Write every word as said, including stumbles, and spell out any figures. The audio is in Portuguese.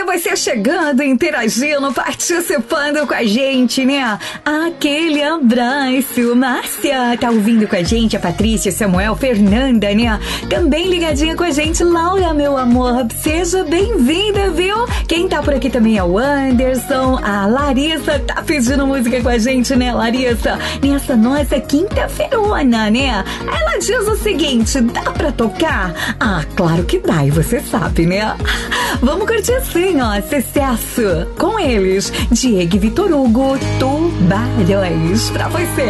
você chegando, interagindo, participando com a gente, né? Aquele abraço. Márcia tá ouvindo com a gente, a Patrícia, Samuel, Fernanda, né? Também ligadinha com a gente, Laura, meu amor. Seja bem-vinda, viu? Quem tá por aqui também é o Anderson, a Larissa tá pedindo música com a gente, né, Larissa? Nessa nossa quinta-feirona, né? Ela diz o seguinte, dá pra tocar? Ah, claro que dá, e você sabe, né? Vamos curtir assim, ó, sucesso com eles, Diego e Vitor Hugo, Tubarões, pra você.